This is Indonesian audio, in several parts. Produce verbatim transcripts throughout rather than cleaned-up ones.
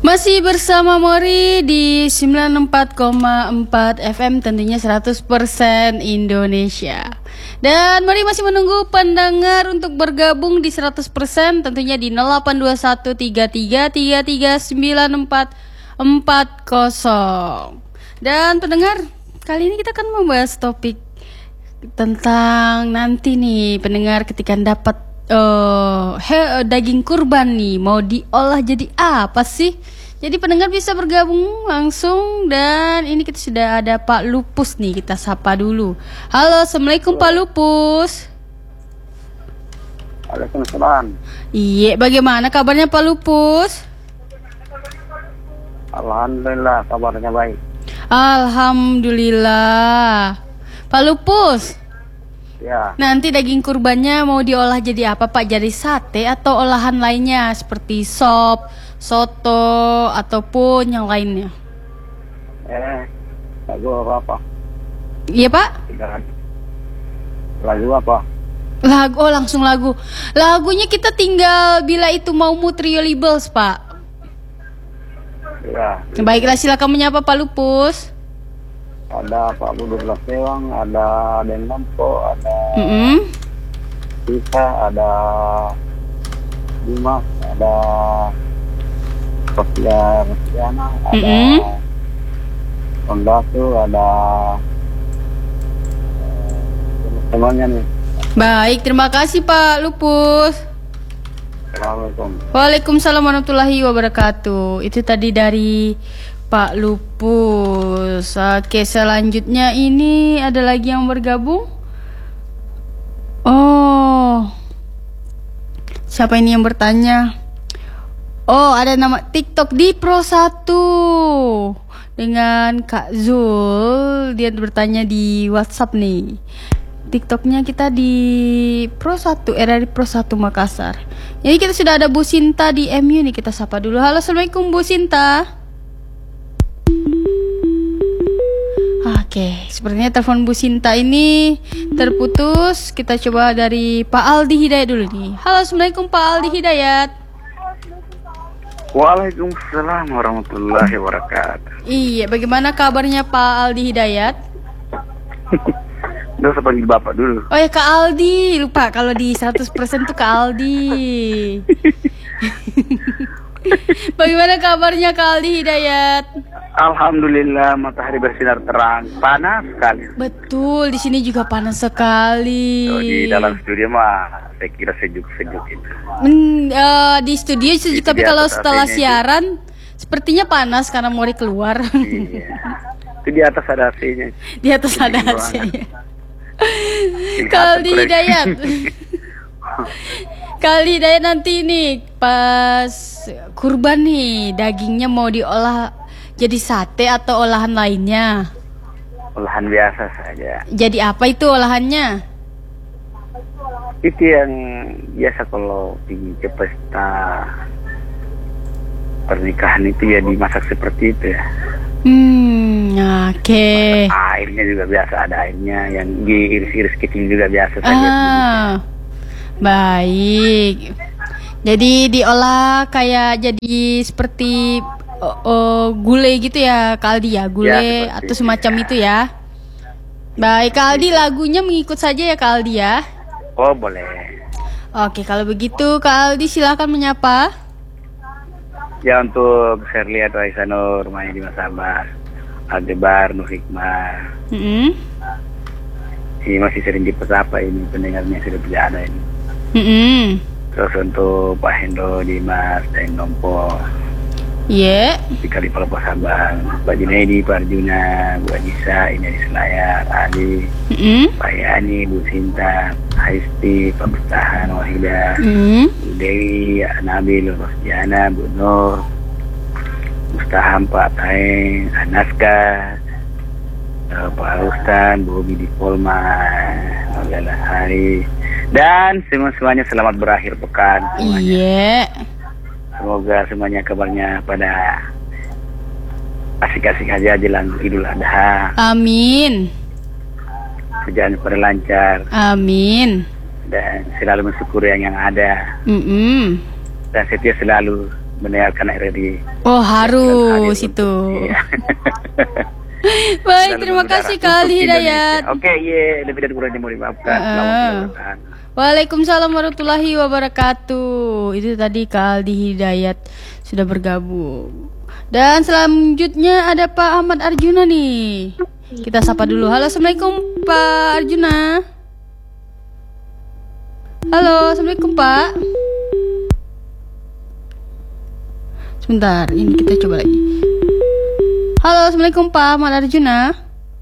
Masih bersama Mori di sembilan puluh empat koma empat F M, tentunya seratus persen Indonesia. Dan Mori masih menunggu pendengar untuk bergabung di seratus persen, tentunya di nol delapan dua satu tiga tiga tiga tiga sembilan empat empat nol. Dan pendengar, kali ini kita akan membahas topik tentang nanti nih pendengar ketika dapat uh, he, daging kurban nih mau diolah jadi apa sih? Jadi pendengar bisa bergabung langsung. Dan ini kita sudah ada Pak Lupus nih, kita sapa dulu. Halo, assalamualaikum Pak Lupus. Waalaikumsalam. Iya, bagaimana kabarnya Pak Lupus? Alhamdulillah, kabarnya baik. Alhamdulillah. Pak Lupus, Ya, nanti daging kurbannya mau diolah jadi apa Pak? Jadi sate atau olahan lainnya seperti sop, soto, ataupun yang lainnya? eh, lagu apa? Iya Pak? Tidak. Lagu apa? Lagu, oh langsung lagu. Lagunya kita tinggal bila itu mau Trio Libels Pak. Ya, Baiklah, silakan menyapa Pak Lupus. ada Pak Budi Sewang, ada Den Lampo, ada Mm-mm. Bisa, ada Dimas, ada Sofia Rosiana, ada Mm-mm. Ondatu, ada eh, teman-temannya nih. Baik, terima kasih Pak Lupus. Assalamualaikum. Waalaikumsalam warahmatullahi wabarakatuh. Itu tadi dari Pak Lupus. Oke, selanjutnya ini ada lagi yang bergabung. Oh, siapa ini yang bertanya? Oh, ada nama TikTok di Pro satu dengan Kak Zul. Dia bertanya di WhatsApp nih. TikToknya kita di Pro satu, era di Pro satu Makassar. Jadi kita sudah ada Bu Sinta di M U nih, kita sapa dulu. Halo, assalamualaikum Bu Sinta. Oke, sepertinya telepon Bu Sinta ini terputus. Kita coba dari Pak Aldi Hidayat dulu nih. Halo, assalamualaikum Pak Aldi Hidayat. Waalaikumsalam warahmatullahi wabarakatuh. Iya, bagaimana kabarnya Pak Aldi Hidayat? Udah usah panggil bapak dulu. Oh ya, Kak Aldi. Lupa kalau di seratus persen tuh Kak Aldi. Bagaimana kabarnya Kak Aldi Hidayat? Alhamdulillah, matahari bersinar terang. Panas sekali. Betul, di sini juga panas sekali. Oh, di dalam studio mah saya kira sejuk-sejuk itu. Men, eh, di studio sejuk, Itu tapi di kalau atas setelah A C-nya siaran sepertinya panas karena mau keluar. Iya. Itu di atas ada A C-nya. Di atas ada Dingin A C-nya. Ini Kali atas Hidayat. Kali Hidayat nanti nih pas kurban nih, dagingnya mau diolah jadi sate atau olahan lainnya? olahan biasa saja. Jadi apa itu olahannya? Itu yang biasa kalau di pesta pernikahan itu ya dimasak seperti itu ya. Hmm, oke. Airnya juga biasa, ada airnya yang diiris-iris kecil juga biasa saja. Ah, baik. Jadi diolah kayak jadi seperti oh, oh, gulai gitu ya, Kaldi ya, gulai Ya, atau semacam itu ya. Baik, Kaldi, lagunya mengikut saja ya Kaldi ya. Oh boleh. Oke, kalau begitu Kaldi silakan menyapa. Ya untuk Sherly atau Aisyah Nur, rumahnya di Masabah, Aldebar, Nur Hikmah. Mm-mm. Ini masih sering dipersapa ini pendengarnya sudah tidak ada ini. Mm-mm. Terus untuk Pak Hendro, Dimas, dan Nompo Iya. di Kalipalopo Sabang, Pak Junaidi, Pak Arjuna, Bu Anissa, ini di Selayar, Ali, Mm-mm. Pak Yani, Bu Sinta, Haisti, Pak Bertahan, Wahida, Mm. Bu Dewi, Nabil, Rosdiana, Bu Nur, Mustaham, Pak Taeng, Anaska, uh, Pak Rustan, Bu Bidi Polma, Magala Hari, dan semua-semuanya selamat berakhir pekan semuanya. Iya. Semoga semuanya kabarnya pada asik-asik aja jelang Idul Adha. Amin. Kerjaan pada lancar Amin. dan selalu mensyukuri yang yang ada Mm-mm. dan setia selalu mendengarkan R R I. Oh, harus itu. Iya. Baik, terima kasih Kak Aldi Hidayat. Oke, iya, lebih dari kurangnya mau dimaafkan. Uh, Selamat malam. Waalaikumsalam warahmatullahi wabarakatuh. Itu tadi Kak Aldi Hidayat sudah bergabung. Dan selanjutnya ada Pak Ahmad Arjuna nih. Kita sapa dulu. Halo, assalamualaikum Pak Arjuna. Halo, assalamualaikum Pak. Sebentar, ini kita coba lagi. Halo, assalamualaikum Pak Ahmad Arjuna.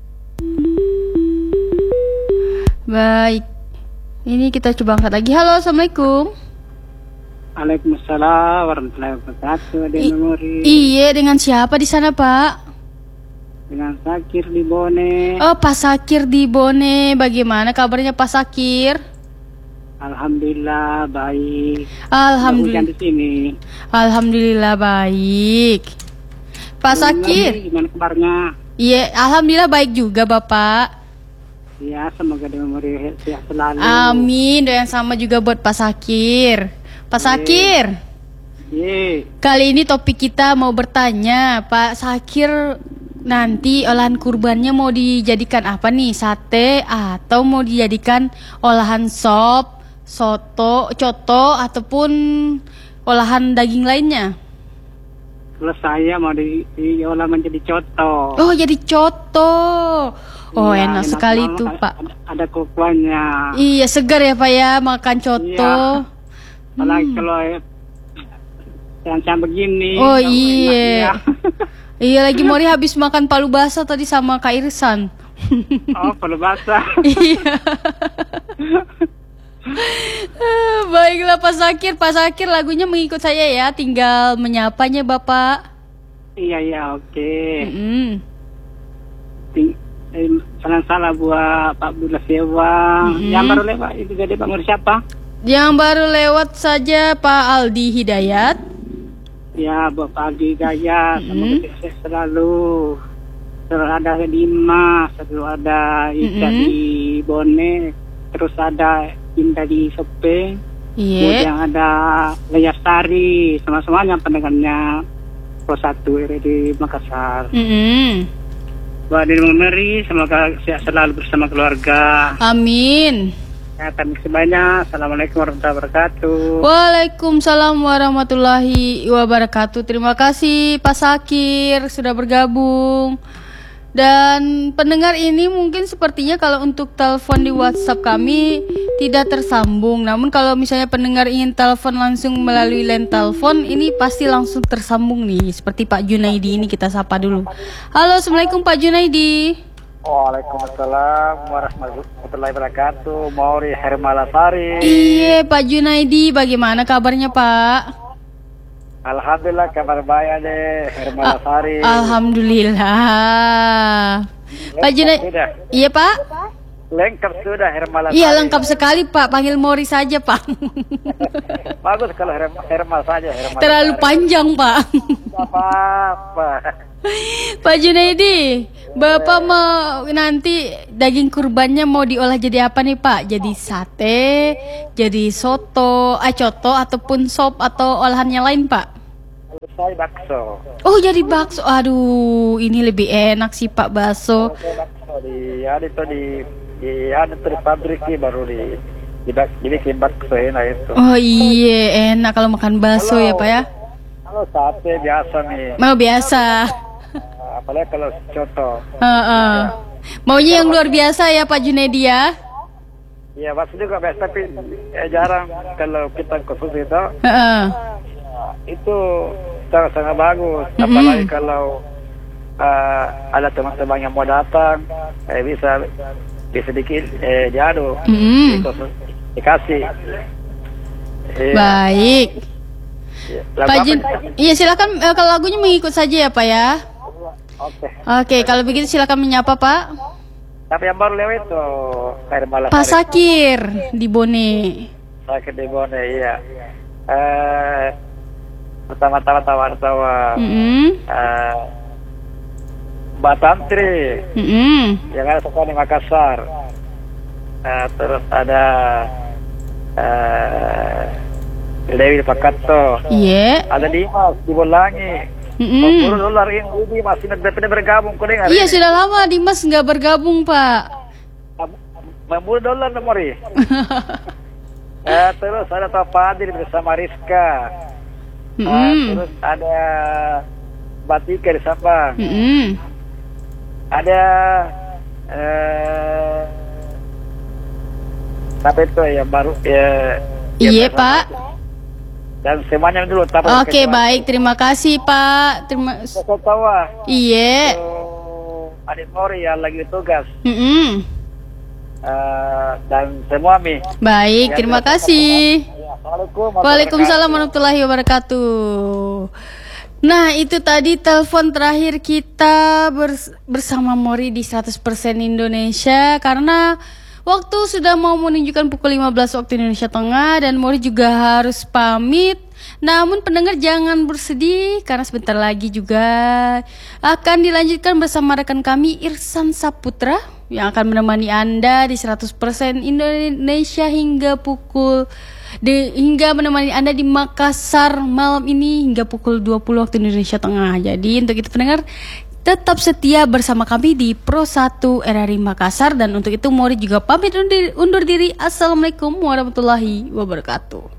Baik, ini kita coba angkat lagi. Halo, assalamualaikum. Waalaikumsalam warahmatullahi wabarakatuh. Ada I- memori. Iya, dengan siapa di sana Pak? Dengan Sakir di Bone. Oh, Pak Sakir di Bone. Bagaimana kabarnya Pak Sakir? Alhamdulillah baik. Alhamdulillah. Hujan di sini. Alhamdulillah baik. Pak Sakir. Gimana kabarnya? Iya, alhamdulillah baik juga Bapak. Ya, semoga di memori sehat selalu. Amin. Doa yang sama juga buat Pak Sakir. Pak Sakir. Ye. Kali ini topik kita mau bertanya, Pak Sakir, nanti olahan kurbannya mau dijadikan apa nih? Sate atau mau dijadikan olahan sop, soto, coto ataupun olahan daging lainnya? Kalau saya mau di, diolah menjadi coto. Oh, jadi coto. Oh, Iya, enak sekali banget. tuh, Pak. Ada, ada kukuannya. Iya, segar ya, Pak ya, makan coto. Iya. Apalagi kalau siang-siang begini. Oh, oh, iya. enak, ya. Iya, lagi Mori habis makan palu basah tadi sama Kak Irsan. Oh, perlu basah. Iya. Ah, baiklah Pak Sakir, Pak Sakir lagunya mengikut saya ya, tinggal menyapanya Bapak. Iya, iya, oke. Mm-mm. Ting- eh, salam-salam buat Pak Abdullah Sewang. Mhm. Yang baru lewat itu jadi Pak Nur siapa? Yang baru lewat saja Pak Aldi Hidayat. Ya, buat Pak Aldi Gaya. Mhm. Semoga sukses selalu. Selalu ada Dimas, selalu ada Ika Mhm. di Bone, terus ada Indah di Sope, Iya. kemudian ada Lea Sari, sama-semuanya pendengarnya Pro satu R R di Makassar. Mm-mm. Buat diri Meri, semoga sehat selalu bersama keluarga. Amin. Ya, terima kasih banyak. Assalamualaikum warahmatullahi wabarakatuh. Waalaikumsalam warahmatullahi wabarakatuh. Terima kasih Pak Sakir sudah bergabung. Dan pendengar ini mungkin sepertinya kalau untuk telepon di WhatsApp kami tidak tersambung. Namun kalau misalnya pendengar ingin telepon langsung melalui line telepon, ini pasti langsung tersambung nih. Seperti Pak Junaidi ini, kita sapa dulu. Halo, assalamualaikum Pak Junaidi. Waalaikumsalam warahmatullahi wabarakatuh. Mauri Hermalasari. Iya Pak Junaidi, bagaimana kabarnya Pak? Alhamdulillah kabar baik deh Hermalasari. Alhamdulillah. Pak Junaidi. Sudah. Iya Pak? Lengkap sudah Hermalasari. Iya lengkap sekali Pak, panggil Mori saja Pak. Bagus kalau Herma, Herma saja Herma. Terlalu panjang Pak. Apa-apa. Pak Junaidi, Bapak mau nanti daging kurbannya mau diolah jadi apa nih Pak? Jadi sate, jadi soto, ah coto ataupun sop atau olahannya lain Pak? Saya bakso. Oh jadi bakso, aduh ini lebih enak sih Pak bakso. Bakso di ada itu di di ada tuh di pabrik nih baru di di dibikin bakso enak itu. Oh iya enak kalau makan bakso ya Pak ya. Kalau sate biasa nih. Mau biasa. Apalagi kalau coto. Heeh. Maunya yang luar biasa ya Pak Junaidi ya. Iya bakso juga biasa tapi eh, jarang kalau kita khusus itu. Heeh. Itu sangat-sangat bagus. Mm-mm. Apalagi kalau uh, ada teman-teman yang mau datang, eh, bisa bisa sedikit eh, diadu, Mm-mm. dikhusus- dikasih. Iya. Baik. Iya. Lagu Pak apa Jun, nih? iya silakan eh, kalau lagunya mengikut saja ya Pak ya. Oke. Oke, kalau begitu silakan menyapa Pak. Tapi yang baru lewat itu air malas. Pak Sakir di Bone. Sakit di Bone, iya. Eh, pertama-tama tawa-tawa. Mm-mm. Eh, Mbak Tantri Mm-mm. yang ada sekolah di Makassar. Eh, terus ada eh, Dewi Pakato. Iya. Ada Dimas di Bolangi. Mm-mm. Guru dolar ini masih tidak bergabung kau dengar? Iya, sudah lama Dimas nggak bergabung, Pak. Memburu dolar nomori. eh, terus ada Pak Fadil bersama Rizka. Mm-mm. Eh, terus ada Batika di Sabang. Mm-mm. Ada eh apa itu ya baru ya. Iya, ya, Pak. Dan semuanya dulu. Oke, baik. Terima kasih, Pak. Terima. Saya tahu. Iya. So, adik Mori yang lagi tugas. Mm-mm. Uh, dan semua mi. Baik, terima kasih. Assalamualaikum. Waalaikumsalam warahmatullahi wabarakatuh. Nah, itu tadi telepon terakhir kita bers- bersama Mori di seratus persen Indonesia, karena waktu sudah mau menunjukkan pukul lima belas waktu Indonesia Tengah dan Mori juga harus pamit. Namun pendengar jangan bersedih karena sebentar lagi juga akan dilanjutkan bersama rekan kami Irsan Saputra yang akan menemani Anda di seratus persen Indonesia hingga pukul di, hingga menemani Anda di Makassar malam ini hingga pukul dua puluh waktu Indonesia Tengah. Jadi untuk itu pendengar tetap setia bersama kami di Pro satu R R I Makassar, dan untuk itu Mori juga pamit undur, undur diri. Assalamualaikum warahmatullahi wabarakatuh.